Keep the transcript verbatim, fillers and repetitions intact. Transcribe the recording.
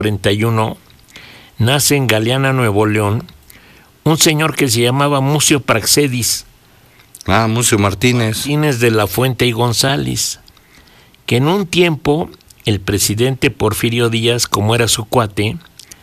cuarenta y uno, nace en Galeana, Nuevo León, un señor que se llamaba Mucio Praxedis. Ah, Mucio Martínez. Martínez de la Fuente y González, que en un tiempo el presidente Porfirio Díaz, como era su cuate,